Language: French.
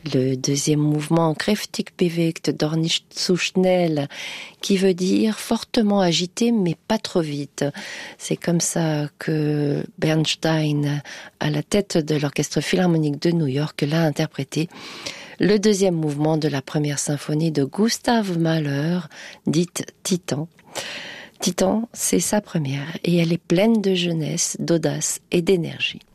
Le deuxième mouvement, kräftig bewegt, doch nicht zu schnell, qui veut dire fortement agité, mais pas trop vite. C'est comme ça que Bernstein, à la tête de l'Orchestre Philharmonique de New York, l'a interprété. Le deuxième mouvement de la première symphonie de Gustav Mahler, dite Titan. Titan, c'est sa première, et elle est pleine de jeunesse, d'audace et d'énergie.